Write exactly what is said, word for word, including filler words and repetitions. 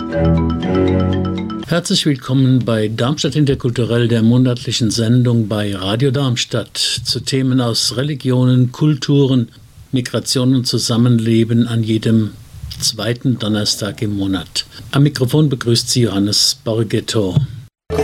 Herzlich willkommen bei Darmstadt Interkulturell, der monatlichen Sendung bei Radio Darmstadt zu Themen aus Religionen, Kulturen, Migration und Zusammenleben an jedem zweiten Donnerstag im Monat. Am Mikrofon begrüßt Sie Johannes Borgetto.